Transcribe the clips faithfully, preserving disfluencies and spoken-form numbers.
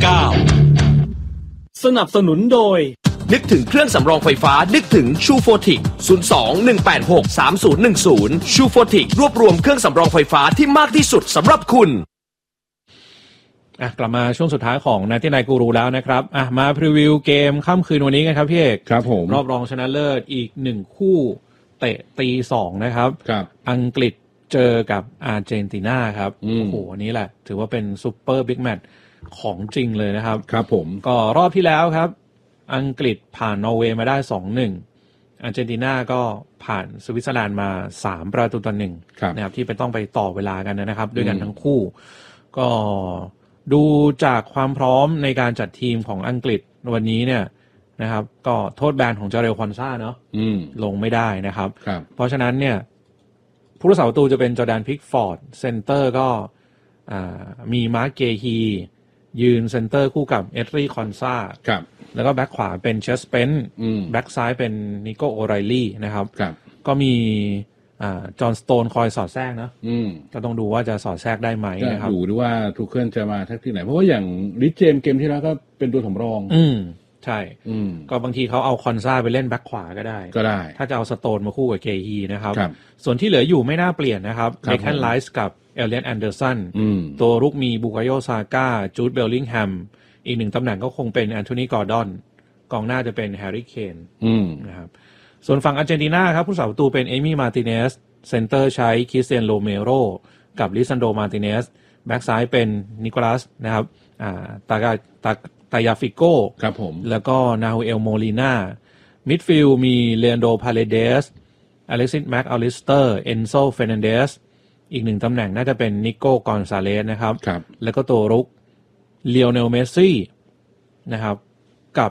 เก้าสนับสนุนโดยนึกถึงเครื่องสำรองไฟฟ้านึกถึงชูโฟติกศูนย์ สอง หนึ่ง แปด หก สาม ศูนย์ หนึ่ง ศูนย์ชูโฟติกรวบรวมเครื่องสำรองไฟฟ้าที่มากที่สุดสำหรับคุณอ่ะกลับมาช่วงสุดท้ายของนาที่นายกูรูแล้วนะครับอ่ะมาพรีวิวเกมค่ำคืนวันนี้กันครับพี่เอกครับผมรอบรองชนะเลิศอีกหนึ่งคู่เตะตีสองนะครับครับอังกฤษเจอกับอาร์เจนตินาครับโอ้โหอันนี้แหละถือว่าเป็นซุปเปอร์บิ๊กแมตช์ของจริงเลยนะครับครับผมก็รอบที่แล้วครับอังกฤษผ่านนอร์เวย์มาได้ สองหนึ่ง อาร์เจนตินาก็ผ่านสวิตเซอร์แลนด์มาสามประตูต่อหนึ่งนะครับที่ไปต้องไปต่อเวลากันนะครับด้วยกันทั้งคู่ก็ดูจากความพร้อมในการจัดทีมของอังกฤษวันนี้เนี่ยนะครับก็โทษแบนของจาเรลคอนซ่าเนาะลงไม่ได้นะครับเพราะฉะนั้นเนี่ยผู้รักษาประตูจะเป็นจอร์แดนพิกฟอร์ดเซนเตอร์ก็มีมาร์คเกฮียืนเซนเตอร์คู่กับเอดรีคอนซ่าแล้วก็แบ็คขวาเป็นเชสเปนแบ็คซ้ายเป็นนิโกโอไรลี่นะครับก็มีจอห์นสโตนคอยสอดแทรกนะก็ต้องดูว่าจะสอดแทรกได้ไหมนะครับดูด้วยว่าทุกเครื่องจะมาทักที่ไหนเพราะว่าอย่างลิเจมเกมที่แล้วก็เป็นตัวสำรองอืมใช่ก็บางทีเขาเอาคอนซ่าไปเล่นแบ็คขวาก็ได้ก็ได้ถ้าจะเอาสโตนมาคู่กับเกฮีนะครับส่วนที่เหลืออยู่ไม่น่าเปลี่ยนนะครับเบคแฮนไลส์กับเอลเลียนแอนเดอร์สันตัวรุกมีบุกาโยซาก้าจูดเบลลิงแฮมอีกหนึ่งตำแหน่งก็คงเป็นแอนโทนีกอร์ดอนกองหน้าจะเป็นแฮร์รี่เคนนะครับส่วนฝั่งอาร์เจนตินาครับผู้รักษาประตูเป็นเอมี่มาร์ติเนสเซนเตอร์ใช้คริสเตียนโรเมโรกับลิซันโดมาร์ติเนสแบ็กซ้ายเป็นนิโคลัสนะครับอ่าตากาตาตายาฟิโก้ครับผมแล้วก็นาฮูเอลโมลีนามิดฟิลด์มีเลอันโดพาเลเดสอเล็กซิสแม็กอลิสเตอร์เอนโซเฟร์นันเดสอีกหนึ่งตำแหน่งน่าจะเป็นนิโก้กอนซาเลสนะครับแล้วก็ตัวรุกเลียวเนลเมสซี่นะครับกับ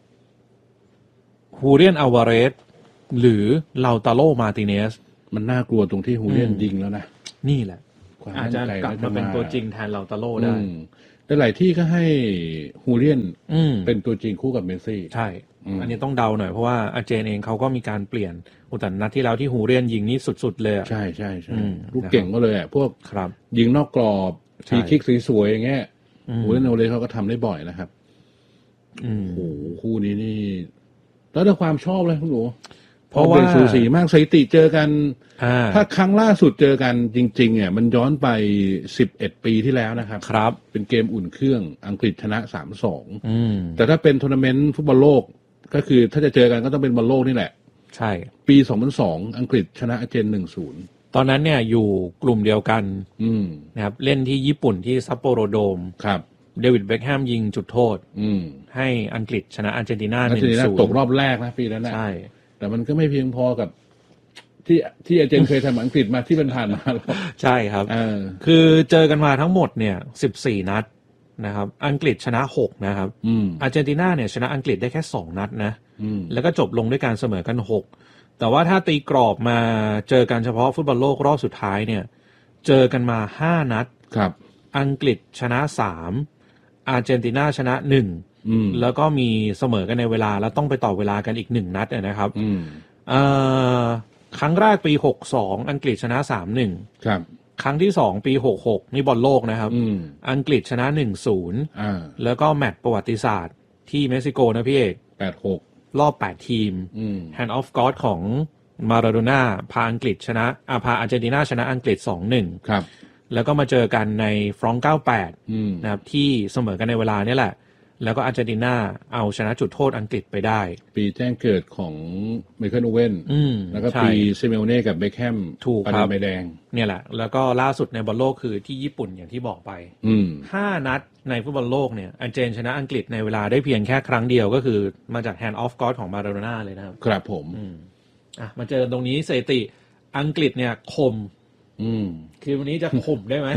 ฮูเรียนอัลวาเรสหรือลาตาโลมาร์ติเนสมันน่ากลัวตรงที่ฮูเรียนยิงแล้วนะนี่แหละอาจจะกลับมาเป็นตัวจริงแทนลาตาโลได้แต่หลายที่ก็ให้ฮูเรียนเป็นตัวจริงคู่กับเมสซี่ใช่อันนี้ต้องเดาหน่อยเพราะว่าอาร์เจนเองเขาก็มีการเปลี่ยนอุตนัดที่แล้วที่ฮูเรียนยิงนี่สุดๆเลยใช่ใช่ใช่ลูกเก่งก็เลยอ่ะพวกยิงนอกกรอบทีคิกสวยๆอย่างเงี้ยฮูเรียนเอาเลยเขาก็ทำได้บ่อยนะครับโอ้โหคู่นี้นี่แล้วแต่ความชอบเลยคุณหนูเพราะว่าเป็นสูสีมากสถิติเจอกันถ้าครั้งล่าสุดเจอกันจริงๆเนี่ยมันย้อนไปสิบเอ็ดปีที่แล้วนะครับครับเป็นเกมอุ่นเครื่องอังกฤษชนะ สามสอง อืมแต่ถ้าเป็นทัวร์นาเมนต์ฟุตบอลโลกก็คือถ้าจะเจอกันก็ต้องเป็นบอลโลกนี่แหละใช่ปีสองพันสองอังกฤษชนะอาร์เจน หนึ่งศูนย์ตอนนั้นเนี่ยอยู่กลุ่มเดียวกันอืมนะครับเล่นที่ญี่ปุ่นที่ซัปโปโรโดมครับเดวิดเบ็คแฮมยิงจุดโทษอืมให้อังกฤษชนะอาร์เจนตินา หนึ่งศูนย์ตกรอบแรกนะปีนั้นนะใช่แต่มันก็ไม่เพียงพอกับที่ที่อาร์เจนเคยทำอังกฤษมาที่เป็นผ่านมาใช่ครับคือเจอกันมาทั้งหมดเนี่ยสิบสี่นัดนะครับอังกฤษชนะหกนะครับอาร์เจนตินาเนี่ยชนะอังกฤษได้แค่สองนัดนะแล้วก็จบลงด้วยการเสมอกันหกแต่ว่าถ้าตีกรอบมาเจอกันเฉพาะฟุตบอลโลกรอบสุดท้ายเนี่ยเจอกันมาห้านัดครับอังกฤษชนะสามอาร์เจนตินาชนะหนึ่งแล้วก็มีเสมอกันในเวลาแล้วต้องไปต่อเวลากันอีกหนึ่งนัดนะครับครั้งแรกปีหกสองอังกฤษชนะ สามหนึ่งครับครั้งที่สองปีหกหกนี่บอลโลกนะครับอังกฤษชนะ หนึ่งศูนย์อ่าแล้วก็แมตช์ประวัติศาสตร์ที่เม็กซิโกนะพี่เอกแปดหกรอบแปดทีม Hand of God ของมาราโดน่าพาอังกฤษชนะอ่าพาอาร์เจนตินาชนะอังกฤษ สองหนึ่งครับแล้วก็มาเจอกันในฟรองก์เก้าสิบแปดนะครับที่เสมอกันในเวลานี่แหละแล้วก็อาร์เจนตินาเอาชนะจุดโทษอังกฤษไปได้ปีแจ้งเกิดของไมเคิลโอเว่นแล้วก็ปีเซเมโอเน่กับเบคแฮมถูกครับใบแดงเนี่ยแหละแล้วก็ล่าสุดในบอลโลกคือที่ญี่ปุ่นอย่างที่บอกไปห้านัดในฟุตบอลโลกเนี่ยอาร์เจนชนะอังกฤษในเวลาได้เพียงแค่ครั้งเดียวก็คือมาจาก Hand of God ของมาราโดน่าเลยนะครับครับผมอ่ะมาเจอตรงนี้สถิติอังกฤษเนี่ยคมคือวันนี้จะคมได้ไหม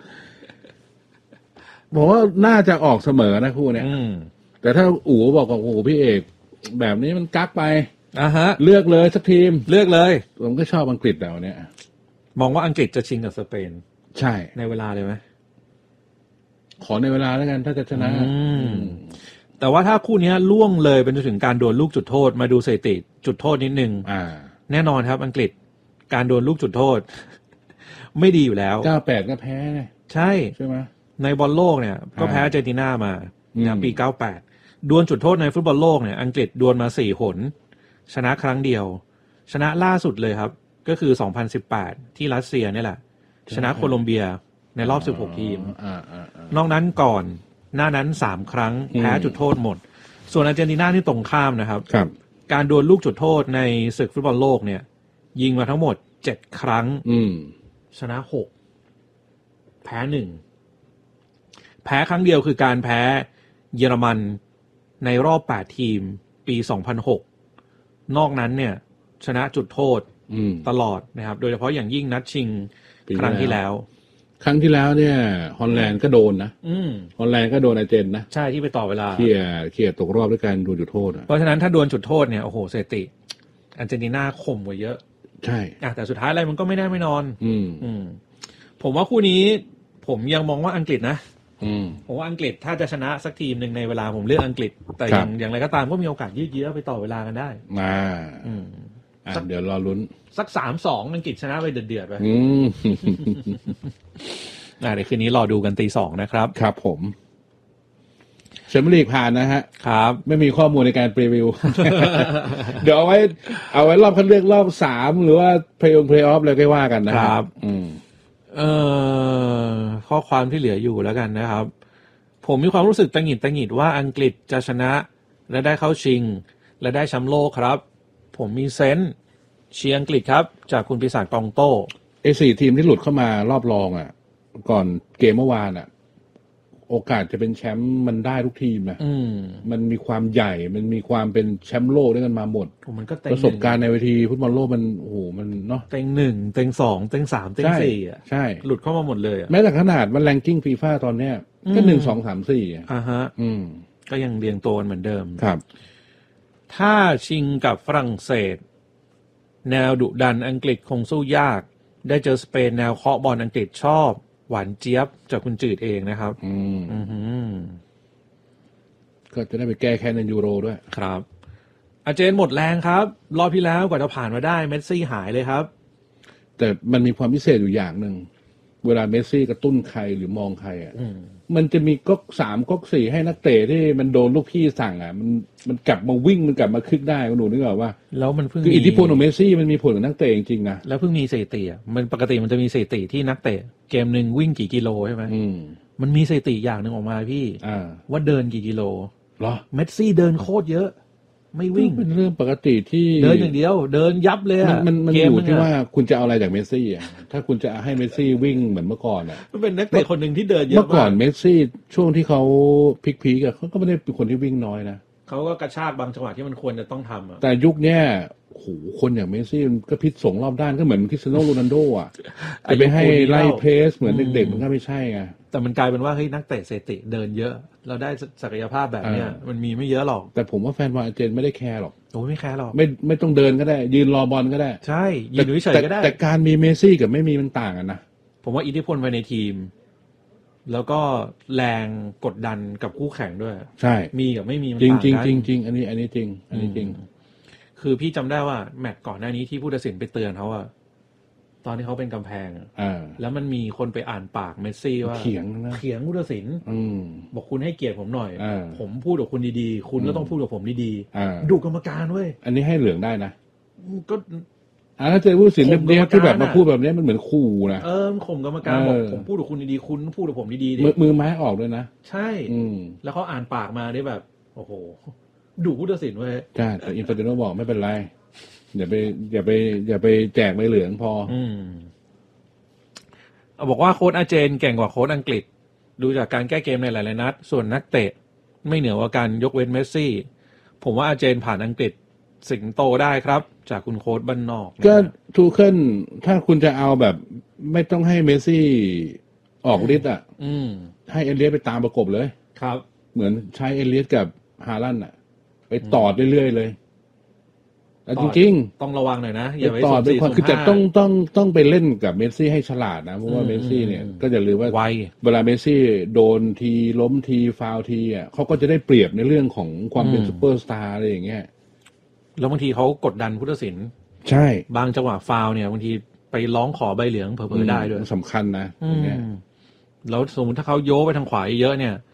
บอกว่าน่าจะออกเสมอนะคู่เนี่ยแต่ถ้าอู๋บอกกับโอ้โหพี่เอกแบบนี้มันกักไปอ่ะฮะเลือกเลยสักทีมเลือกเลยผมก็ชอบอังกฤษแล้วเนี่ยมองว่าอังกฤษจะชิงกับสเปนใช่ในเวลาเลยไหมขอในเวลาแล้วกันถ้าจะชนะแต่ว่าถ้าคู่นี้ล่วงเลยเป็นจนถึงการดวลลูกจุดโทษมาดูสถิติจุดโทษนิดนึงแน่นอนครับอังกฤษการดวลลูกจุดโทษไม่ดีอยู่แล้วเก้าแปดก็แพ้ใช่ใช่ไหมในบอลโลกเนี่ยก็แพ้อาร์เจนตินามานะปีเก้าสิบแปดดวลจุดโทษในฟุตบอลโลกเนี่ยอังกฤษดวลมาสี่หนชนะครั้งเดียวชนะล่าสุดเลยครับก็คือสองพันสิบแปดที่รัสเซียนี่แหละชนะโคลอมเบียในรอบสิบหกทีมนอกนั้นก่อนหน้านั้นสามครั้งแพ้จุดโทษหมดส่วนอาร์เจนตินาที่ตรงข้ามนะครับการดวลลูกจุดโทษในศึกฟุตบอลโลกเนี่ยยิงมาทั้งหมดเจ็ดครั้งชนะหกแพ้หนึ่งแพ้ครั้งเดียวคือการแพ้เยอรมันในรอบแปดทีมปีสองพันหกนอกนั้นเนี่ยชนะจุดโทษตลอดนะครับโดยเฉพาะอย่างยิ่งนัดชิงครั้งที่แล้วครั้งที่แล้วเนี่ยฮอลแลนด์ก็โดนนะฮอลแลนด์ก็โดนอาร์เจนนะใช่ที่ไปต่อเวลาเขี่ยเขี่ยตกรอบด้วยการดวลจุดโทษเพราะฉะนั้นถ้าดวลจุดโทษเนี่ยโอ้โหสถิติอาร์เจนตินาข่มกว่าเยอะใช่แต่สุดท้ายอะไรมันก็ไม่ได้ไม่นอนอืมอืมผมว่าคู่นี้ผมยังมองว่าอังกฤษนะผมว่าอังกฤษถ้าจะชนะสักทีมหนึ่งในเวลาผมเลือกอังกฤษแต่อย่างอย่างไรก็ตามก็มีโอกาสยืดเยื้อไปต่อเวลากันได้มาอืมอ่ะเดี๋ยวรอลุ้นสักสามสองอังกฤษชนะไปเดือดๆไปอืมอ่าเดี๋ยวคืนนี้รอดูกันตีสองนะครับครับผมแชมเปี้ยนลีกผ่านนะฮะครับไม่มีข้อมูลในการพรีวิว เดี๋ยวเอาไว้เอาไว้รอบคัดเลือกรอบสามหรือว่าเพลย์ออฟเพลย์ออฟเลยก็ว่ากันนะครับอืมเอ่อข้อความที่เหลืออยู่แล้วกันนะครับผมมีความรู้สึกตังหิดตังหิดว่าอังกฤษจะชนะและได้เข้าชิงและได้แชมป์โลกครับผมมีเซนส์เชียร์อังกฤษครับจากคุณปีศาจกองโต้ไอ้สี่ทีมที่หลุดเข้ามารอบรองอ่ะก่อนเกมเมื่อวานอ่ะโอกาสจะเป็นแชมป์มันได้ทุกทีมนะมันมีความใหญ่มันมีความเป็นแชมป์โลกด้วยกันมาหมดมันก็ประสบการณ์ในเวทีฟุตบอลโลกมันโอ้โหมันเนาะเต็งหนึ่งเต็งสองเต็งสามเต็งสี่อ่ะใช่หลุดเข้ามาหมดเลยอ่ะแม้แต่ขนาดมันแรงกิ้งฟีฟ่าตอนเนี้ยก็หนึ่งสองสามสี่อ่าฮะอืมก็ยังเรียงตัวเหมือนเดิมครับถ้าชิงกับฝรั่งเศสแนวดุดันอังกฤษคงสู้ยากได้เจอสเปนแนวเคาะบอลอังกฤษชอบหวานเจี๊ยบจากคุณจืดเองนะครับอืมอืมก็จะได้ไปแก้แค้นในยูโรด้วยครับอาร์เจนหมดแรงครับรอบที่แล้วกว่าจะผ่านมาได้เมสซี่หายเลยครับแต่มันมีความพิเศษอยู่อย่างหนึ่งเวลาเมสซี่กระตุ้นใครหรือมองใครอ่ะมันจะมีก๊อกสามก๊อกสี่ให้นักเตะที่มันโดนลูกพี่สั่งอ่ะมันมันกลับมาวิ่งมันกลับมาคึกได้คุณหนูนึกออกว่าแล้วมันเพิ่งคืออิทธิพลของเมสซี่มันมีผลกับนักเตะจริงๆนะแล้วเพิ่งมีสถิติอ่ะมันปกติมันจะมีสถิติที่นักเตะเกมนึงวิ่งกี่กิโลใช่ไหมมันมีสถิติอย่างนึงออกมาพี่ว่าเดินกี่กิโลเหรอเมสซี่เดินโคตรเยอะไม่วิ่งเป็นเรื่องปกติที่เดินอย่างเดียวเดินยับเลยอ่ะมันมันอยู่ที่ว่าคุณจะเอาอะไรจากเมสซี่อ่ะถ้าคุณจะให้เมสซี่วิ่งเหมือนเมื่อก่อนอ่ะมันเป็นนักเตะคนหนึ่งที่เดินเยอะเมื่อก่อนเมสซี่ช่วงที่เขาพีคๆอ่ะเขาก็ไม่ได้เป็นคนที่วิ่งน้อยนะเขาก็กระชากบางจังหวะที่มันควรจะต้องทำอ่ะแต่ยุคเนี้ยโหคนอย่างเมสซี่มันก็พิษสงรอบด้านก็เหมือนคริสเตียโนโรนัลโดอ่ะจะไปให้ไล่เพสเหมือนเด็กๆมันก็ไม่ใช่ไงแต่มันกลายเป็นว่าเฮ้ยนักเตะเซติเดินเยอะเราได้ศักยภาพแบบเนี้ยมันมีไม่เยอะหรอกแต่ผมว่าแฟนบอลอาร์เจนไม่ได้แคร์หรอกโอ้ไม่แคร์หรอกไม่ไม่ต้องเดินก็ได้ยืนรอบอลก็ได้ใช่ยืนเฉยๆก็ได้แต่การมีเมสซี่กับไม่มีมันต่างกันนะผมว่าอิทธิพลภายในทีมแล้วก็แรงกดดันกับคู่แข่งด้วยใช่มีกับไม่มีมันต่างกันจริงจริงจริงอันนี้อันนี้จริงอันนี้จริงคือพี่จำได้ว่าแมตช์ก่อนหน้านี้ที่ผู้ตัดสินไปเตือนเขาอะตอนที่เขาเป็นกำแพงอะแล้วมันมีคนไปอ่านปากเมสซี่ว่าเถียงนะเถียงผู้ตัดสินบอกคุณให้เกียรติผมหน่อยผมพูดกับคุณดีๆคุณก็ต้องพูดกับผมดีๆดูกรรมการเว้ยอันนี้ให้เหลืองได้นะก็อ่าถ้าเจอผู้ตัดสินแบบนี้ที่แบบมาพูดแบบนี้มันเหมือนขู่นะเออข่มกรรมการบอกผมพูดกับคุณดีๆคุณพูดกับผมดีๆมือไม้ออกด้วยนะใช่แล้วเขาอ่านปากมาได้แบบโอ้โหดูผู้ตัดสินเว้ยใช่แต่อินฟานติโนบอกไม่เป็นไรอย่าไปอย่าไปอย่าไปแจกใบเหลืองพออืมบอกว่าโค้ชอาร์เจนเก่งกว่าโค้ชอังกฤษดูจากการแก้เกมในหลายๆนัดส่วนนักเตะไม่เหนือกว่ากันยกเว้นเมสซี่ผมว่าอาร์เจนผ่านอังกฤษสิงโตได้ครับจากคุณโค้ชบ้านนอกก็ทูเคิลถ้าคุณจะเอาแบบไม่ต้องให้เมสซี่ออกฤทธิ์อ่ะให้เอเลียสไปตามประกบเลยครับเหมือนใช้เอเลียสกับฮาลันด์อ่ะไปตอดเรื่อยๆเลยแต่จริงๆต้องระวังหน่อยนะอย่าไปต่อด้วยความคือจะต้องต้องต้องไปเล่นกับเมสซี่ให้ฉลาดนะเพราะว่าเมสซี่เนี่ยก็อย่าลืมว่าเวลาเมสซี่โดนทีล้มทีฟาวทีอ่ะเขาก็จะได้เปรียบในเรื่องของความเป็นซุปเปอร์สตาร์อะไรอย่างเงี้ยแล้วบางทีเขากดดันผู้ตัดสินใช่บางจังหวะฟาวเนี่ยบางทีไปร้องขอใบเหลืองเผลอๆได้ด้วยสำคัญนะเนี่ยแล้วสมมติถ้าเขาโยกไปทางขวาเยอะเนี่ย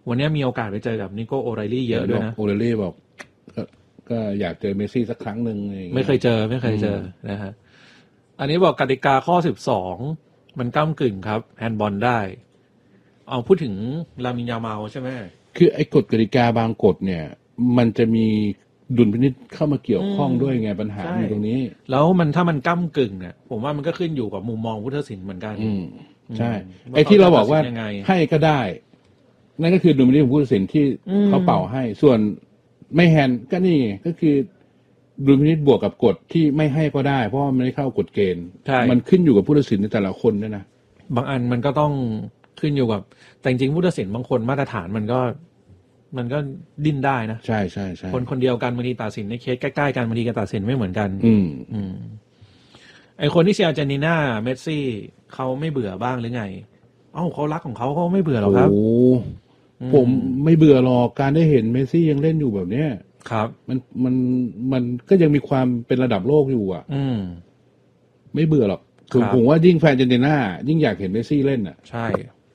วันนี้มีโอกาสไปเจอกับนิโก้โอไรลี่เยอะด้วยนะโอไรลี่บอกก็ก็อยากเจอเมสซี่สักครั้งหนึ่งไม่เคยเจอไม่เคยเจอนะฮะอันนี้บอกกติกาข้อสิบสองมันก้ำกึ่งครับแฮนด์บอลได้เอาพูดถึงลามินยามาลใช่ไหมคือไอ้กฎกติกาบางกฎเนี่ยมันจะมีดุลพินิจเข้ามาเกี่ยวข้องด้วยไงปัญหาอยู่ตรงนี้แล้วมันถ้ามันก้ำกึ่งเนี่ยผมว่ามันก็ขึ้นอยู่กับมุมมองผู้ตัดสินเหมือนกันอืมใช่ไอ้ที่เราบอกว่าให้ก็ได้นั่นก็คือดุลพินิจของผู้ตัดสินที่เขาเป่าให้ส่วนไม่แฮนด์ก็นี่ก็คือดุลพินิจบวกกับกฎที่ไม่ให้ก็ได้เพราะว่ามันไม่เข้ากฎเกณฑ์มันขึ้นอยู่กับผู้ตัดสินในแต่ละคนด้วยนะบางอันมันก็ต้องขึ้นอยู่กับแต่จริงๆผู้ตัดสินบางคนมาตรฐานมันก็มันก็ดิ้นได้นะใช่ใช่ใช่คนคนเดียวกันบางทีตัดสินในเคสใกล้ๆกันบางทีก็ตัดสินไม่เหมือนกันอืมอืมไอคนที่เชียร์อาร์เจนตินาเมสซี่เขาไม่เบื่อบ้างหรือไงเอ้าเขารักของเขาเขาไม่เบื่อหรอกครับโอ้ผมไม่เบื่อหรอกการได้เห็นเมสซี่ยังเล่นอยู่แบบเนี้ยครับมันมันมันก็ยังมีความเป็นระดับโลกอยู่อ่ะอืมไม่เบื่อหรอกผมผมว่ายิ่งแฟนอาร์เจนตินายิ่งอยากเห็นเมสซี่เล่นอ่ะใช่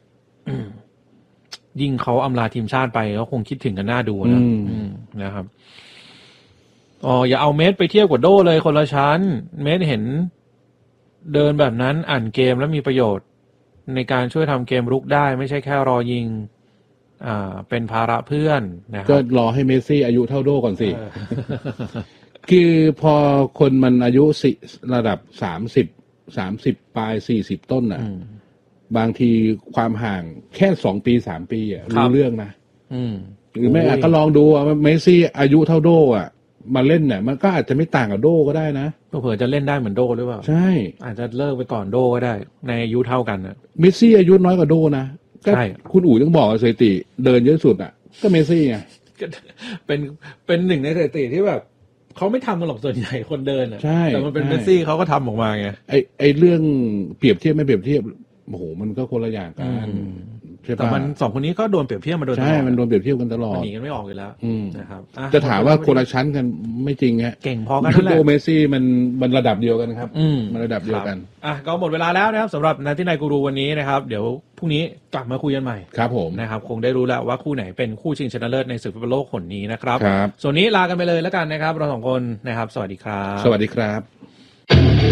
ยิ่งเขาอำลาทีมชาติไปก็คงคิดถึงกันหน้าดูนะนะครับอ๋ออย่าเอาเมสไปเทียบกับโดเลยคนละชั้นเมสเห็นเดินแบบนั้นอ่านเกมแล้วมีประโยชน์ในการช่วยทำเกมรุกได้ไม่ใช่แค่รอยิงอ่าเป็นภาระเพื่อนนะครับก็รอให้เมสซี่อายุเท่าโดก่อนสิ คือพอคนมันอายุสิระดับสามสิบสามสิบปลายสี่สิบต้นอ่ะบางทีความห่างแค่สองปีสามปีอ่ะรู้เรื่องนะหรือไม่อาจก็ลองดูว่าเมสซี่อายุเท่าโดอ่ะมาเล่นเนี่ยมันก็อาจจะไม่ต่างกับโดก็ได้นะเผื่อจะเล่นได้เหมือนโดหรือเปล่าใช่อาจจะเลิกไปก่อนโดก็ได้ในอายุเท่ากันนะเมสซี่อายุน้อยกว่าโดนะก็คุณอู๋ต้องบอกสถิติเดินเยอะสุดอ่ะก็เมสซี่ไงเป็นเป็นหนึ่งในสถิติที่แบบเขาไม่ทำกันหรอกส่วนใหญ่คนเดินอ่ะใช่แต่มันเป็นเมสซี่เขาก็ทำออกมาไงไอไอเรื่องเปรียบเทียบไม่เปรียบเทียบโอ้โหมันก็คนละอย่างกันแต่มันสองคนนี้ก็โดนเปรียบเทียบมาโดยตลอดใช่มันโดนเปรียบเทียบกันตลอดมันหนีกันไม่ออกอยู่แล้วนะครับจะถามว่าคนละชั้นกันไม่จริงฮะเก่งพอกันนั่นแหละโดเมสซี่มันมันระดับเดียวกันครับมันระดับเดียวกันอ่ะก็หมดเวลาแล้วนะครับสำหรับนาที่นายกูรูวันนี้นะครับเดี๋ยวพรุ่งนี้กลับมาคุยกันใหม่ครับผมนะครับคงได้รู้แล้วว่าคู่ไหนเป็นคู่ชิงชนะเลิศในศึกฟุตบอลโลกคนนี้นะครับครับส่วนนี้ลากันไปเลยแล้วกันนะครับเราสองคนนะครับสวัสดีครับสวัสดีครับ